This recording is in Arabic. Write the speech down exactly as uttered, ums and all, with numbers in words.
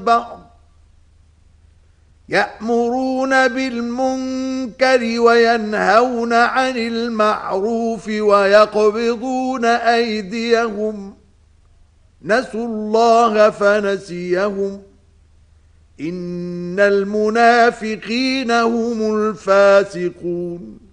البعض يأمرون بالمنكر وينهون عن المعروف ويقبضون أيديهم نسوا الله فنسيهم إن المنافقين هم الفاسقون